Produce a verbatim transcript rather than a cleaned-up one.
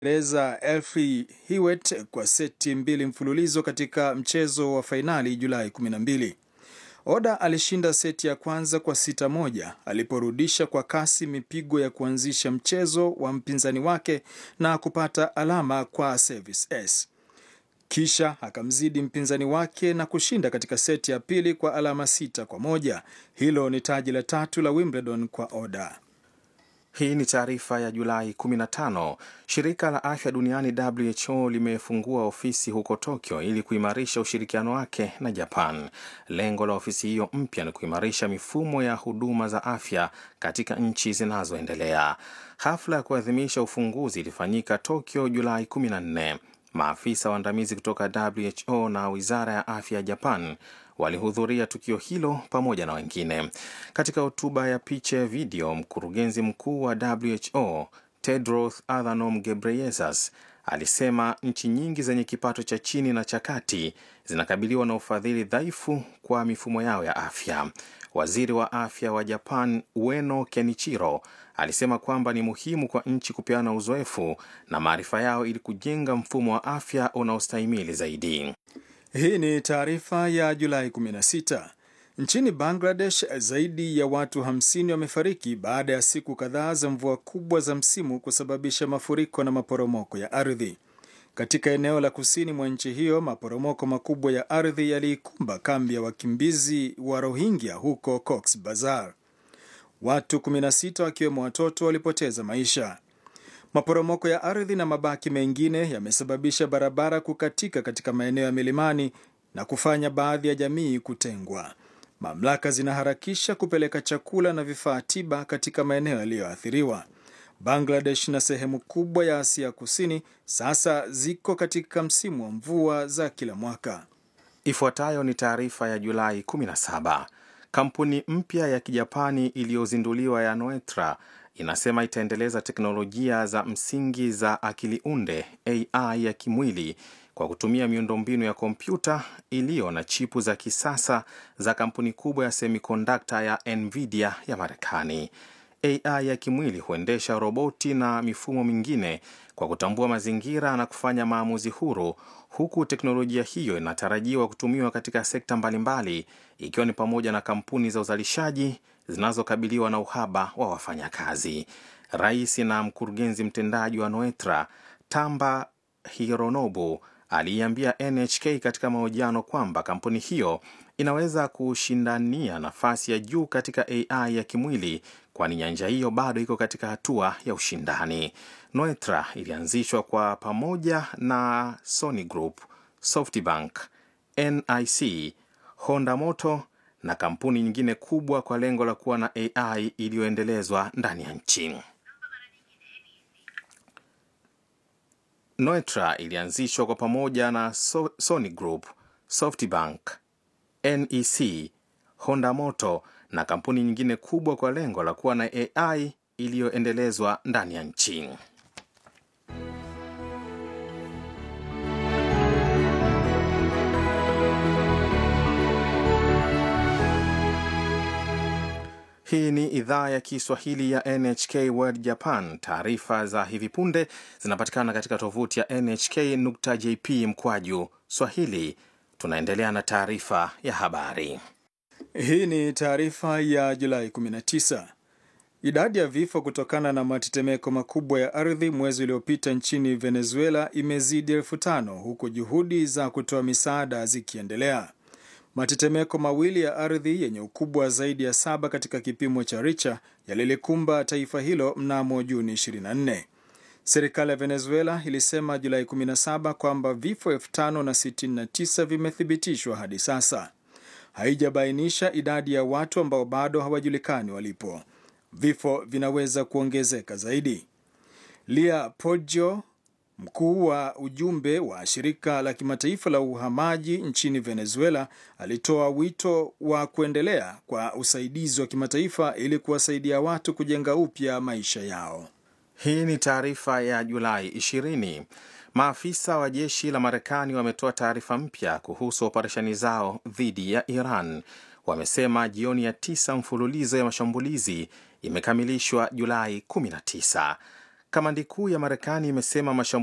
Reza Elfie Hewitt kwa seti mbili mfululizo katika mchezo wa fainali Julai kumi na mbili. Oda alishinda seti ya kwanza kwa sita moja aliporudisha kwa kasi mipigo ya kuanzisha mchezo wa mpinzani wake na kupata alama kwa service S. Kisha akamzidi mpinzani wake na kushinda katika seti ya pili kwa alama sita kwa moja. Hilo ni taji la tatu la Wimbledon kwa Oda. Hii ni taarifa ya Julai kumi na tano. Shirika la Afya Duniani W H O limefungua ofisi huko Tokyo ili kuimarisha ushirikiano wake na Japan. Lengo la ofisi hiyo mpya ni kuimarisha mifumo ya huduma za afya katika nchi zinazoendelea. Hafla ya kuadhimisha ufunguzi ilifanyika Tokyo Julai kumi na nne. Maafisa waandamizi kutoka W H O na Wizara ya Afya ya Japan walihudhuria tukio hilo pamoja na wengine. Katika hotuba ya picha ya video, mkurugenzi mkuu wa W H O Tedros Adhanom Ghebreyesus alisema nchi nyingi zenye kipato cha chini na cha kati zinakabiliwa na ufadhili dhaifu kwa mifumo yao ya afya. Waziri wa afya wa Japan Ueno Kenichiro alisema kwamba ni muhimu kwa nchi kupeana uzoefu na maarifa yao ili kujenga mfumo wa afya unaostahimili zaidi. Hii ni taarifa ya Julai kumi na sita. Nchini Bangladesh, zaidi ya watu hamsini wamefariki baada ya siku kadhaa za mvua kubwa za msimu kusababisha mafuriko na maporomoko ya ardhi. Katika eneo la kusini mwa nchi hiyo, maporomoko makubwa ya ardhi yaliikumba kambi ya wakimbizi wa Rohingya huko Cox's Bazar. Watu kumi na sita wakiwemo watoto walipoteza maisha. Maporomoko ya ardhi na mabaki mengine yamesababisha barabara kukatika katika maeneo ya milimani na kufanya baadhi ya jamii kutengwa. Mamlaka zinaharakisha kupeleka chakula na vifaa tiba katika maeneo yaliyoathiriwa. Bangladesh na sehemu kubwa ya Asia Kusini sasa ziko katika msimu wa mvua za kila mwaka. Ifuatayo ni taarifa ya Julai kumi na saba. Kampuni mpya ya Kijapani iliyozinduliwa ya Noetra inasema itaendeleza teknolojia za msingi za akili unde A I ya kimwili kwa kutumia miundombinu ya kompyuta iliyo na chipu za kisasa za kampuni kubwa ya semiconductor ya Nvidia ya Marekani. A I ya kimwili huendesha roboti na mifumo mingine kwa kutambua mazingira na kufanya maamuzi huru, huku teknolojia hiyo inatarajiwa kutumiwa katika sekta mbalimbali, ikiwa ni pamoja na kampuni za uzalishaji zinazokabiliwa na uhaba wa wafanyakazi. Rais na mkurugenzi mtendaji wa Noetra, Tamba Hironobu, aliambia N H K katika mahojiano kwamba kampuni hiyo inaweza kushindania nafasi ya juu katika A I ya kimwili, kwani nyanja hiyo bado iko katika hatua ya ushindani. Noetra ilianzishwa kwa pamoja na Sony Group, SoftBank, N I C, Honda Motor na kampuni nyingine kubwa kwa lengo la kuwa na A I iliyoendelezwa ndani ya nchi. Noetra ilianzishwa kwa pamoja na so Sony Group, SoftBank, N E C, Honda Motor na kampuni nyingine kubwa kwa lengo la kuwa na A I iliyoendelezwa ndani ya nchi. Hii ni idhaa ya Kiswahili ya N H K World Japan. Taarifa za hivi punde zinapatikana katika tovuti ya N H K nukta J P mkwaju Swahili. Tunaendelea na taarifa ya habari. Hii ni taarifa ya Julai kumi na tisa. Idadi ya vifo kutokana na matetemeko makubwa ya ardhi mwezi uliopita nchini Venezuela imezidi elfu tano huku juhudi za kutoa misaada zikiendelea. Matetemeko mawili ya ardhi yenye ukubwa zaidi ya saba katika kipimo cha Richter yalilikumba taifa hilo mnamo Juni ishirini na nne. Serikali ya Venezuela ilisema Julai kumi na saba kwamba vifo elfu tano na sitini na tisa vimethibitishwa hadi sasa. Haijabainisha idadi ya watu ambao bado hawajulikani walipo. Vifo vinaweza kuongezeka zaidi. Lia Poggio, mkuu wa ujumbe wa shirika la kimataifa la uhamaji nchini Venezuela, alitoa wito wa kuendelea kwa usaidizi wa kimataifa ili kuwasaidia watu kujenga upya maisha yao. Hii ni taarifa ya Julai ishirini. Maafisa wa jeshi la Marekani wametoa taarifa mpya kuhusu operesheni zao dhidi ya Iran. Wamesema jioni ya tisa mfululizo ya mashambulizi imekamilishwa Julai kumi na tisa. Kamandi kuu ya Marekani imesema mashambulizi